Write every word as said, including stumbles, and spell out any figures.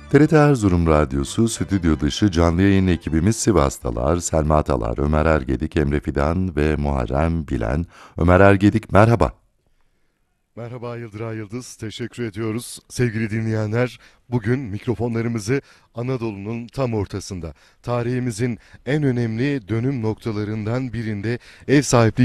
T R T Erzurum Radyosu stüdyo dışı canlı yayın ekibimiz Sivas'talar, Selma Atalar, Ömer Ergedik, Emre Fidan ve Muharrem Bilen. Ömer Ergedik merhaba. Merhaba Yıldıray Yıldız, teşekkür ediyoruz. Sevgili dinleyenler, bugün mikrofonlarımızı Anadolu'nun tam ortasında, tarihimizin en önemli dönüm noktalarından birinde ev sahipliği